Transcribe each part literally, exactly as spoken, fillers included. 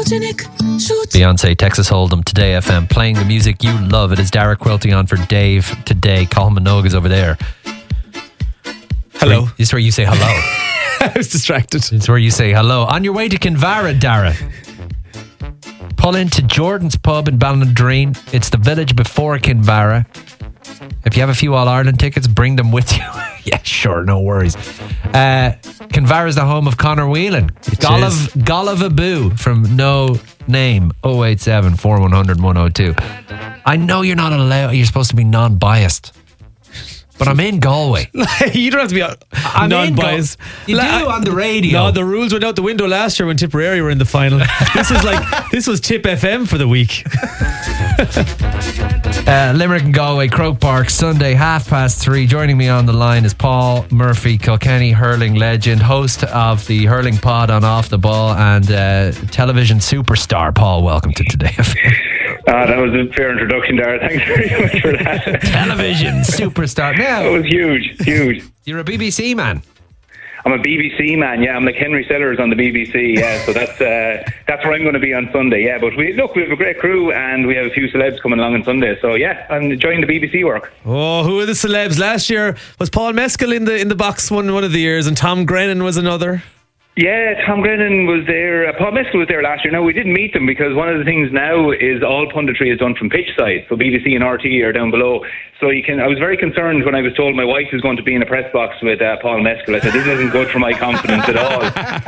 Beyonce, Texas Hold'em, Today F M, playing the music you love. It is Dara Quilty on for Dave today. Colin Minogue is over there. Hello. This is where you say hello. I was distracted. It's where you say hello. On your way to Kinvara, Dara, pull into Jordan's Pub in Ballinadreen. It's the village before Kinvara. If you have a few All-Ireland tickets, bring them with you. Yeah, sure, no worries. Uh, Kinvara is the home of Conor Whelan. Golav, Golav Abu from No Name, oh eight seven, four one zero zero, one oh two. I know you're not allowed, you're supposed to be non-biased, but I'm in Galway. You don't have to be I'm non-biased. You do on the radio. No, the rules went out the window last year when Tipperary were in the final. This is like this was Tip F M for the week. uh, Limerick and Galway, Croke Park, Sunday, half past three. Joining me on the line is Paul Murphy, Kilkenny hurling legend, host of the Hurling Pod on Off the Ball, and uh, television superstar. Paul, welcome to Today F M. Ah, that was a fair introduction, Dara. Thanks very much for that. Television superstar. Now, that was huge, huge. You're a B B C man. I'm a B B C man, yeah. I'm like Henry Sellers on the B B C, yeah. So that's uh, that's where I'm going to be on Sunday, yeah. But we look, we have a great crew and we have a few celebs coming along on Sunday. So yeah, I'm enjoying the B B C work. Oh, who are the celebs? Last year was Paul Mescal in the in the box one one of the years, and Tom Grennan was another. Yeah, Tom Grennan was there. Uh, Paul Mescal was there last year. Now, we didn't meet them because one of the things now is all punditry is done from pitch side. So B B C and R T are down below. So you can. I was very concerned when I was told my wife was going to be in a press box with uh, Paul Mescal. I said, this isn't good for my confidence at all.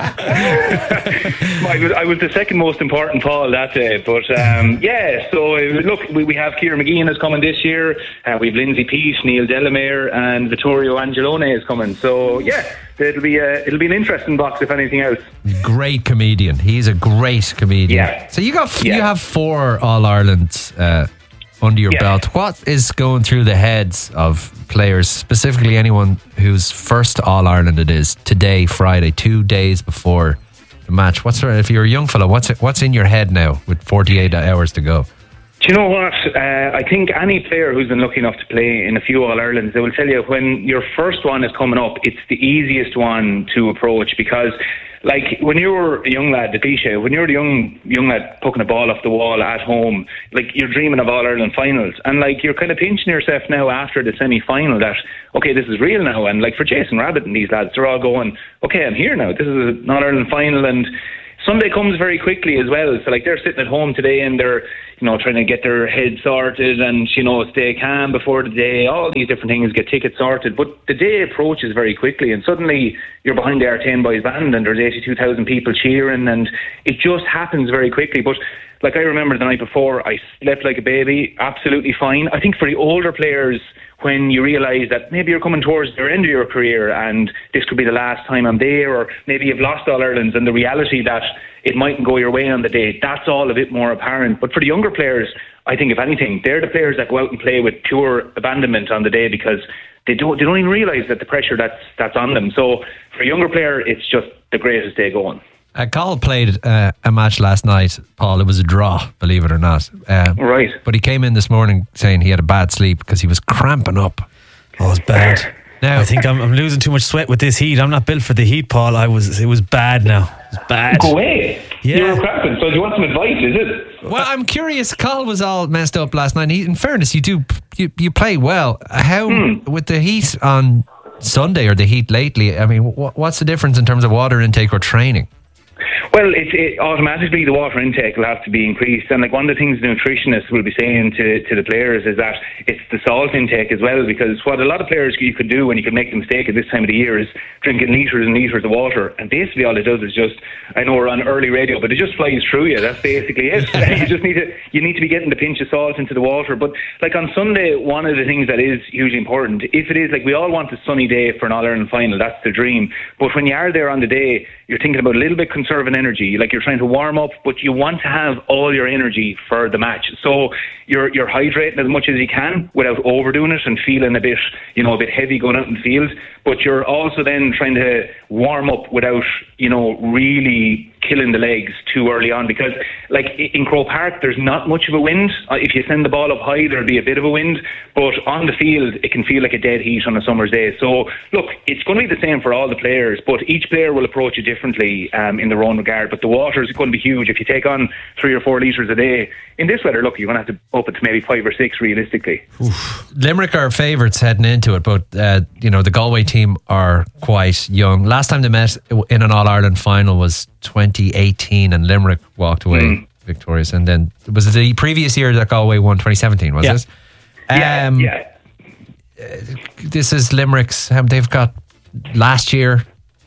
I, was, I was the second most important Paul that day. But um, yeah, so uh, look, we, we have Ciara McGeehan is coming this year. Uh, we have Lindsay Peat, Neil Delamere and Vittorio Angelone is coming. So yeah, it'll be, a, it'll be an interesting box if anything else. Great comedian. He's a great comedian. Yeah. So you got yeah. you have four All-Ireland uh, under your yeah. belt. What is going through the heads of players, specifically anyone whose first All-Ireland it is today, Friday, two days before the match? What's if you're a young fella, what's it, what's in your head now with forty-eight hours to go? Do you know what? Uh, I think any player who's been lucky enough to play in a few All-Irelands, they will tell you when your first one is coming up, it's the easiest one to approach because, like, when you were a young lad, the cliche, when you're a young young lad poking a ball off the wall at home, like, you're dreaming of All-Ireland finals. And, like, you're kind of pinching yourself now after the semi-final that, okay, this is real now. And, like, for Jason Rabbit and these lads, they're all going, okay, I'm here now. This is an All-Ireland final. And Sunday comes very quickly as well. So, like, they're sitting at home today and they're, you know, trying to get their head sorted and, you know, stay calm before the day. All these different things, get tickets sorted. But the day approaches very quickly and suddenly you're behind the Artane Boys band and there's eighty-two thousand people cheering and it just happens very quickly. But, like, I remember the night before, I slept like a baby, absolutely fine. I think for the older players, when you realise that maybe you're coming towards the end of your career and this could be the last time I'm there, or maybe you've lost All-Irelands and the reality that it mightn't go your way on the day, that's all a bit more apparent. But for the younger players, I think if anything, they're the players that go out and play with pure abandonment on the day because they don't they don't even realise that the pressure that's that's on them. So for a younger player, it's just the greatest day going. Uh, Carl played uh, a match last night, Paul. It was a draw, believe it or not. Uh, right. But he came in this morning saying he had a bad sleep because he was cramping up. Oh, it's bad. Now, I think I'm, I'm losing too much sweat with this heat. I'm not built for the heat, Paul. I was. It was bad now. It was bad. Go away. Yeah. You were cramping. So do you want some advice, is it? Well, I'm curious. Carl was all messed up last night. He, in fairness, you do you, you play well. How, hmm. with the heat on Sunday or the heat lately, I mean, wh- what's the difference in terms of water intake or training? Well, it's it, automatically the water intake will have to be increased. And like one of the things the nutritionists will be saying to, to the players is that it's the salt intake as well, because what a lot of players you could do when you could make the mistake at this time of the year is drinking litres and litres of water. And basically all it does is just, I know we're on early radio, but it just flies through you. That's basically it. you just need to you need to be getting the pinch of salt into the water. But like on Sunday, one of the things that is hugely important, if it is like we all want a sunny day for an All-Ireland final, that's the dream. But when you are there on the day, you're thinking about a little bit conserving energy, like you're trying to warm up, but you want to have all your energy for the match. So you're you're hydrating as much as you can without overdoing it and feeling a bit, you know, a bit heavy going out in the field. But you're also then trying to warm up without, you know, really killing the legs too early on, because like in Croke Park there's not much of a wind. If you send the ball up high there'll be a bit of a wind, but on the field it can feel like a dead heat on a summer's day. So look, it's going to be the same for all the players, but each player will approach it differently um, in their own regard. But the water is going to be huge. If you take on three or four litres a day in this weather, look, you're going to have to up it to maybe five or six realistically. Oof. Limerick are favourites heading into it, but uh, you know the Galway team are quite young. Last time they met in an All-Ireland final was twenty eighteen, and Limerick walked away mm. victorious. And then was it the previous year that Galway won, twenty seventeen, was yeah. it? Yeah, um, yeah. This is Limerick's. Um, they've got last year.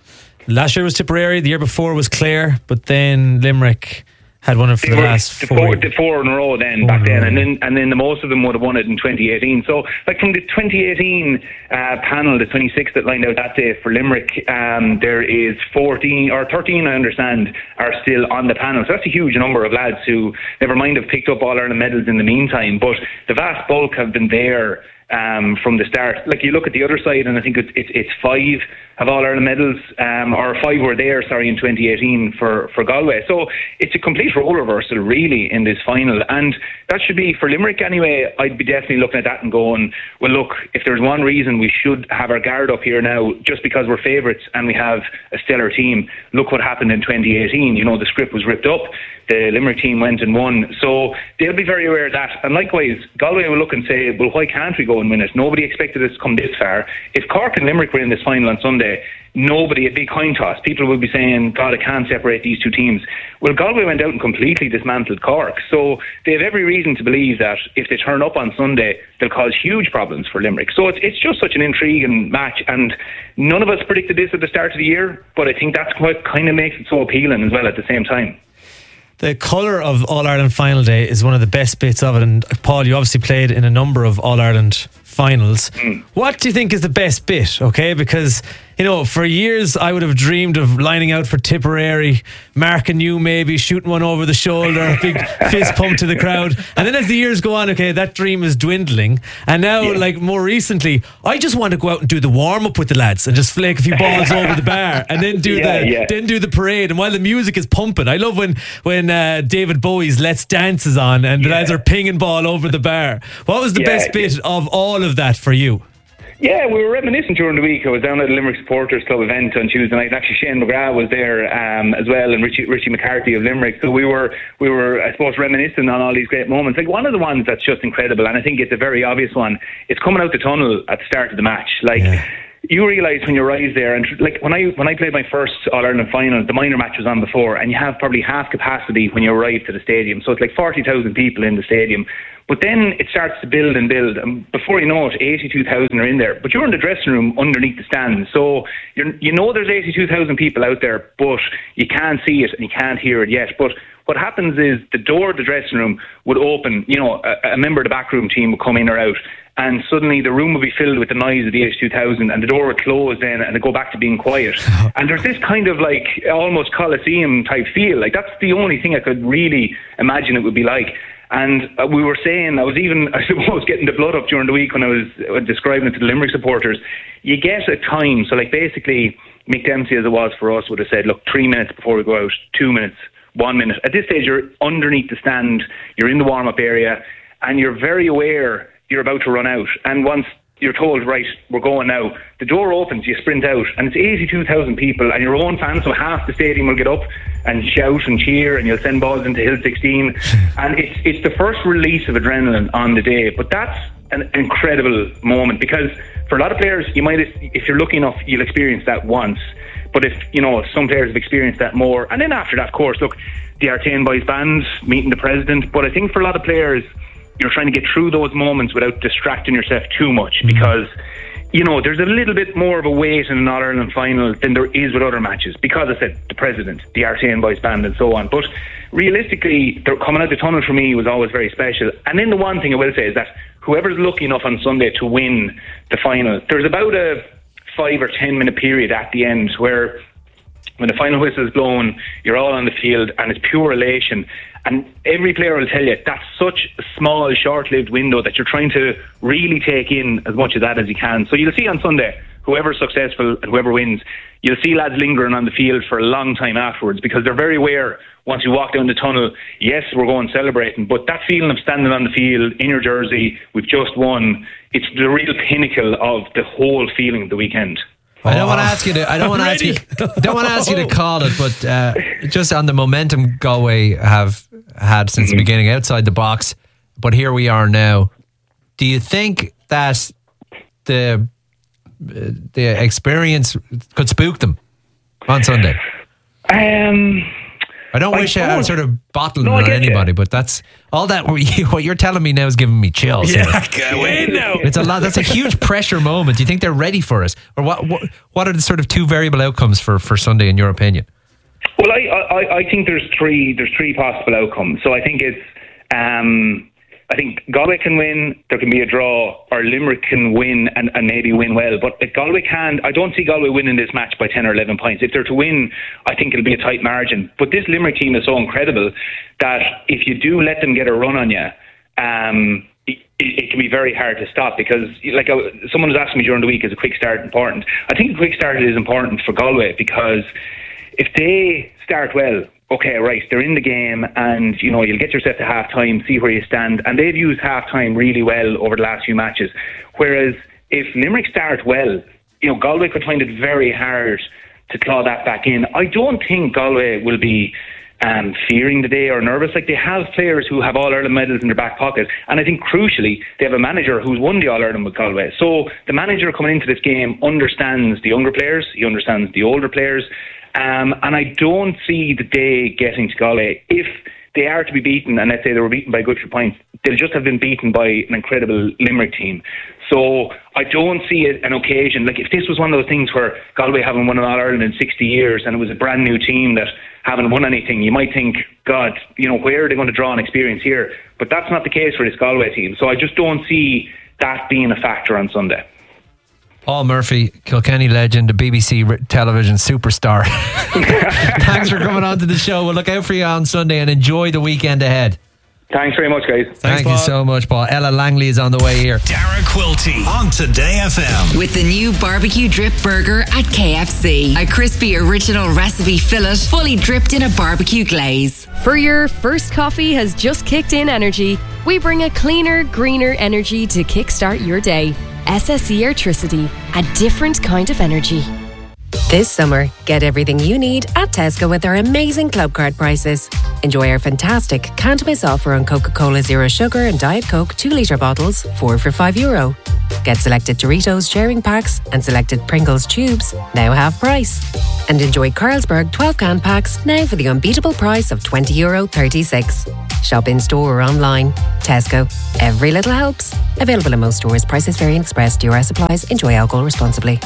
Last year was Tipperary. The year before was Clare, but then Limerick had won it for they the were, last the four, four, the four in a row then four back then, row, and yeah. then and then the most of them would have won it in twenty eighteen. So like from the twenty eighteen uh, panel, the twenty-six that lined out that day for Limerick, um, there is fourteen or thirteen, I understand, are still on the panel. So that's a huge number of lads who, never mind, have picked up All-Ireland medals in the meantime, but the vast bulk have been there Um, from the start. Like you look at the other side, and I think it's it's, it's five have All-Ireland medals, um, or five were there, sorry, in twenty eighteen for, for Galway. So it's a complete role reversal, really, in this final. And that should be, for Limerick anyway, I'd be definitely looking at that and going, well, look, if there's one reason we should have our guard up here now, just because we're favourites and we have a stellar team, look what happened in twenty eighteen. You know, the script was ripped up. The Limerick team went and won. So they'll be very aware of that. And likewise, Galway will look and say, well, why can't we go and win it? Nobody expected us to come this far. If Cork and Limerick were in this final on Sunday, nobody, a big coin toss, people will be saying, God, I can't separate these two teams. Well, Galway went out and completely dismantled Cork. So they have every reason to believe that if they turn up on Sunday, they'll cause huge problems for Limerick. So it's, it's just such an intriguing match. And none of us predicted this at the start of the year, but I think that's what kind of makes it so appealing as well at the same time. The colour of All-Ireland Final Day is one of the best bits of it. And Paul, you obviously played in a number of All-Ireland finals. Mm. What do you think is the best bit? Okay, because, you know, for years I would have dreamed of lining out for Tipperary, marking you maybe, shooting one over the shoulder, big fist pump to the crowd. And then as the years go on, okay, that dream is dwindling. And now, yeah. like more recently, I just want to go out and do the warm-up with the lads and just flake a few balls over the bar and then do yeah, the yeah. then do the parade. And while the music is pumping, I love when when uh, David Bowie's Let's Dance is on and the yeah. lads are pinging ball over the bar. What was the yeah, best bit yeah. of all of that for you? Yeah, we were reminiscing during the week. I was down at the Limerick Supporters Club event on Tuesday night, and actually Shane McGrath was there um, as well, and Richie, Richie McCarthy of Limerick. So we were, we were, I suppose, reminiscing on all these great moments. Like one of the ones that's just incredible, and I think it's a very obvious one, it's coming out the tunnel at the start of the match. Like, yeah. you realise when you arrive there, and like when I when I played my first All-Ireland final, the minor match was on before, and you have probably half capacity when you arrive to the stadium. So it's like forty thousand people in the stadium. But then it starts to build and build, and before you know it, eighty-two thousand are in there. But you're in the dressing room underneath the stands, so you're, you know there's eighty-two thousand people out there, but you can't see it and you can't hear it yet. But what happens is the door of the dressing room would open, you know, a, a member of the backroom team would come in or out, and suddenly the room would be filled with the noise of the eighty-two thousand, and the door would close then and it'd go back to being quiet. And there's this kind of like almost Coliseum type feel. Like that's the only thing I could really imagine it would be like. And uh, we were saying, I was even, I suppose, getting the blood up during the week when I was uh, describing it to the Limerick supporters. You get a time, so like basically Mick Dempsey, as it was for us, would have said, look, three minutes before we go out, two minutes, one minute. At this stage, you're underneath the stand, you're in the warm-up area, and you're very aware you're about to run out. And once you're told, right, we're going now, the door opens, you sprint out, and it's eighty-two thousand people, and your own fans, so half the stadium will get up and shout and cheer, and you'll send balls into Hill sixteen. And it's it's the first release of adrenaline on the day. But that's an incredible moment, because for a lot of players, you might, if you're lucky enough, you'll experience that once. But if, you know, some players have experienced that more. And then after that, of course, look, the Artane Boys Band, meeting the president. But I think for a lot of players, you're trying to get through those moments without distracting yourself too much, because, you know, there's a little bit more of a weight in an All-Ireland final than there is with other matches, because I said the president, the Artane Boys Band and so on. But realistically, coming out the tunnel for me was always very special. And then the one thing I will say is that whoever's lucky enough on Sunday to win the final, there's about a five or ten minute period at the end where when the final whistle is blown, you're all on the field and it's pure elation. And every player will tell you that's such a small, short-lived window that you're trying to really take in as much of that as you can. So you'll see on Sunday, whoever's successful and whoever wins, you'll see lads lingering on the field for a long time afterwards, because they're very aware once you walk down the tunnel, yes, we're going celebrating, but that feeling of standing on the field in your jersey, we've just won, it's the real pinnacle of the whole feeling of the weekend. I don't want to ask you to. I don't want to ask you. Don't want to ask you to call it, but uh, just on the momentum Galway have had since mm-hmm. the beginning, outside the box. But here we are now. Do you think that the the experience could spook them on Sunday? Um. I don't I wish I was sort of bottling no, on anybody, you. But that's all that what you're telling me now is giving me chills. Yeah, go in now. It's a lot. That's a huge pressure moment. Do you think they're ready for it, or what? What, what are the sort of two variable outcomes for, for Sunday, in your opinion? Well, I, I I think there's three there's three possible outcomes. So I think it's um, I think Galway can win, there can be a draw, or Limerick can win and, and maybe win well. But if Galway can, I don't see Galway winning this match by ten or eleven points. If they're to win, I think it'll be a tight margin. But this Limerick team is so incredible that if you do let them get a run on you, um, it, it can be very hard to stop, because like uh, someone was asking me during the week, is a quick start important? I think a quick start is important for Galway, because if they start well, okay, right, they're in the game, and you know, you'll get yourself to half time, see where you stand, and they've used half time really well over the last few matches. Whereas if Limerick start well, you know, Galway could find it very hard to claw that back in. I don't think Galway will be um, fearing the day or nervous. Like, they have players who have All-Ireland medals in their back pocket, and I think crucially they have a manager who's won the All-Ireland with Galway. So the manager coming into this game understands the younger players, he understands the older players. Um, and I don't see the day getting to Galway. If they are to be beaten, and let's say they were beaten by a good few points, they'll just have been beaten by an incredible Limerick team. So I don't see it an occasion. Like, if this was one of those things where Galway haven't won an All-Ireland in sixty years and it was a brand new team that haven't won anything, you might think, God, you know, where are they going to draw an experience here? But that's not the case for this Galway team. So I just don't see that being a factor on Sunday. Paul Murphy, Kilkenny legend, a B B C television superstar. Thanks for coming on to the show. We'll look out for you on Sunday and enjoy the weekend ahead. Thanks very much, guys. Thanks, Thank Paul. you so much, Paul. Ella Langley is on the way here. Dara Quilty on Today F M. With the new barbecue drip burger at K F C. A crispy original recipe fillet fully dripped in a barbecue glaze. For your first coffee has just kicked in energy, we bring a cleaner, greener energy to kickstart your day. S S E Airtricity, a different kind of energy. This summer, get everything you need at Tesco with our amazing Club Card prices. Enjoy our fantastic can't miss offer on Coca-Cola Zero Sugar and Diet Coke two litre bottles, four for five euro. Get selected Doritos sharing packs and selected Pringles tubes, now half price. And enjoy Carlsberg twelve can packs, now for the unbeatable price of twenty euro thirty-six. Shop in store or online. Tesco. Every little helps. Available in most stores. Prices vary and express. D R S applies. Enjoy alcohol responsibly.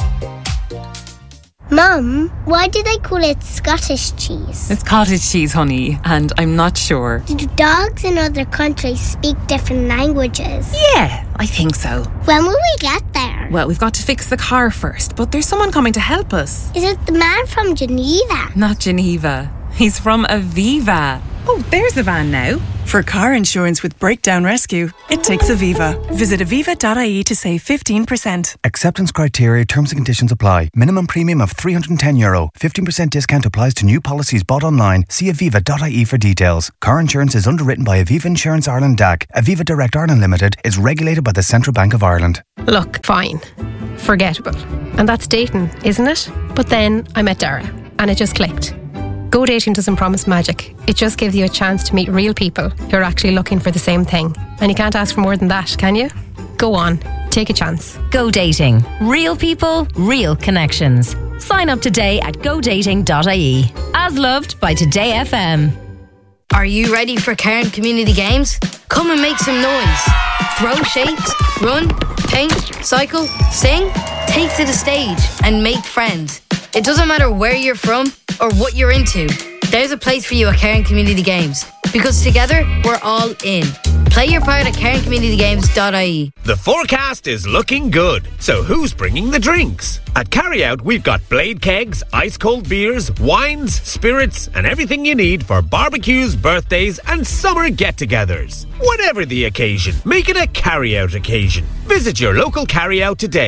Mum, why do they call it Scottish cheese? It's cottage cheese, honey, and I'm not sure. Do dogs in other countries speak different languages? Yeah, I think so. When will we get there? Well, we've got to fix the car first, but there's someone coming to help us. Is it the man from Geneva? Not Geneva. He's from Aviva. Oh, there's the van now. For car insurance with Breakdown Rescue, it takes Aviva. Visit aviva dot I E to save fifteen percent. Acceptance criteria, terms and conditions apply. Minimum premium of three hundred ten euro. fifteen percent discount applies to new policies bought online. See aviva dot I E for details. Car insurance is underwritten by Aviva Insurance Ireland D A C. Aviva Direct Ireland Limited is regulated by the Central Bank of Ireland. Look, fine. Forgettable. And that's dating, isn't it? But then I met Dara, and it just clicked. Go Dating doesn't promise magic. It just gives you a chance to meet real people who are actually looking for the same thing. And you can't ask for more than that, can you? Go on, take a chance. Go Dating. Real people, real connections. Sign up today at go dating dot I E. As loved by Today F M. Are you ready for Cairn Community Games? Come and make some noise. Throw shapes, run, paint, cycle, sing. Take to the stage and make friends. It doesn't matter where you're from or what you're into. There's a place for you at Cairn Community Games. Because together, we're all in. Play your part at cairn community games dot I E. The forecast is looking good. So who's bringing the drinks? At Carryout, we've got blade kegs, ice-cold beers, wines, spirits, and everything you need for barbecues, birthdays, and summer get-togethers. Whatever the occasion, make it a Carryout occasion. Visit your local Carryout today. Oh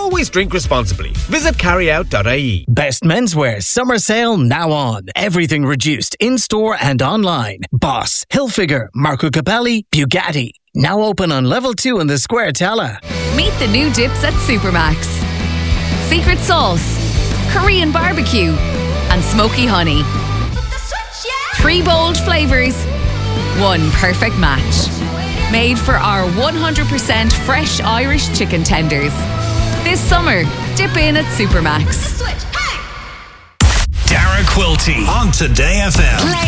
always drink responsibly. Visit carryout dot I E. Best menswear summer sale now on. Everything reduced in-store and online. Boss, Hilfiger, Marco Capelli, Bugatti. Now open on level two in the Square Tala. Meet the new dips at Supermax. Secret sauce, Korean barbecue, and smoky honey. Three bold flavours, one perfect match. Made for our one hundred percent fresh Irish chicken tenders. This summer, dip in at Supermax. Dara Quilty on Today F M. Play